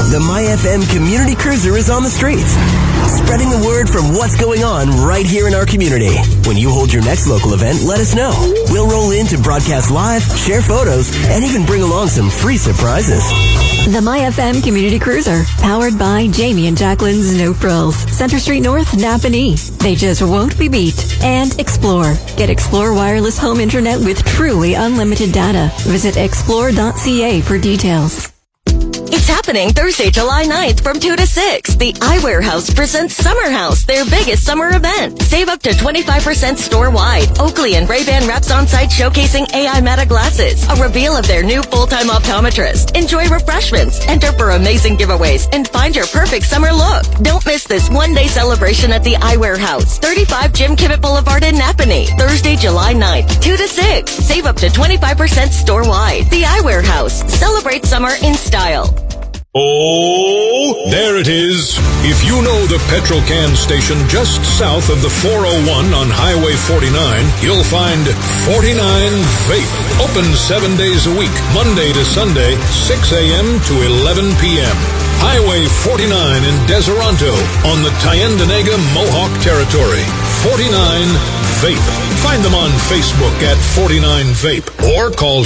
The MyFM Community Cruiser is on the streets, spreading the word from what's going on right here in our community. When you hold your next local event, let us know. We'll roll in to broadcast live, share photos, and even bring along some free surprises. The MyFM Community Cruiser, powered by Jamie and Jacqueline's No Frills, Center Street North, Napanee. They just won't be beat. And Explore. Get Explore wireless home internet with truly unlimited data. Visit explore.ca for details. It's happening Thursday, July 9th from 2 to 6. The Eyewear House presents Summer House, their biggest summer event. Save up to 25% store-wide. Oakley and Ray-Ban reps on-site showcasing AI Meta glasses. A reveal of their new full-time optometrist. Enjoy refreshments, enter for amazing giveaways, and find your perfect summer look. Don't miss this one-day celebration at the Eyewear House, 35 Jim Kimmett Boulevard in Napanee. Thursday, July 9th, 2 to 6. Save up to 25% store-wide. The Eyewear House. Celebrate summer in style. Oh, there it is. If you know the petrol can station just south of the 401 on Highway 49, you'll find 49 Vape. Open 7 days a week, Monday to Sunday, 6 a.m. to 11 p.m. Highway 49 in Deseronto on the Tyendinaga Mohawk Territory. 49 Vape. Find them on Facebook at 49 Vape or call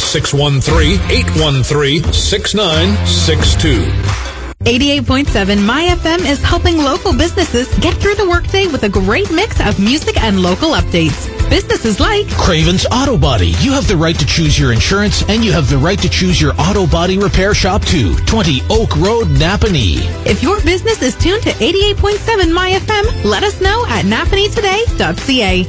613-813-6962. 88.7 MyFM is helping local businesses get through the workday with a great mix of music and local updates. Businesses like Craven's Auto Body. You have the right to choose your insurance, and you have the right to choose your auto body repair shop too. 20 Oak Road, Napanee. If your business is tuned to 88.7 MyFM, let us know at napaneetoday.ca.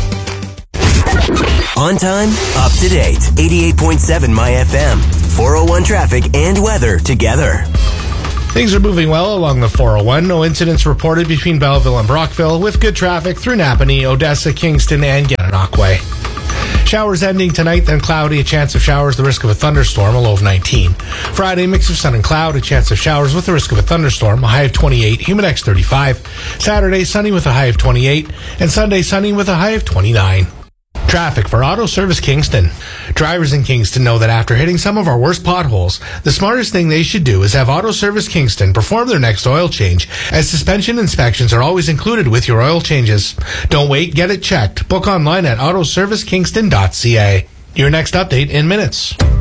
On time, up to date. 88.7 MyFM. 401 traffic and weather together. Things are moving well along the 401. No incidents reported between Belleville and Brockville, with good traffic through Napanee, Odessa, Kingston, and Gananoque. Showers ending tonight, then cloudy, a chance of showers, the risk of a thunderstorm, a low of 19. Friday, mix of sun and cloud, a chance of showers with the risk of a thunderstorm, a high of 28, Humidex 35. Saturday, sunny with a high of 28, and Sunday, sunny with a high of 29. Traffic for Auto Service Kingston. Drivers in Kingston know that after hitting some of our worst potholes, the smartest thing they should do is have Auto Service Kingston perform their next oil change, as suspension inspections are always included with your oil changes. Don't wait, get it checked. Book online at autoservicekingston.ca. Your next update in minutes.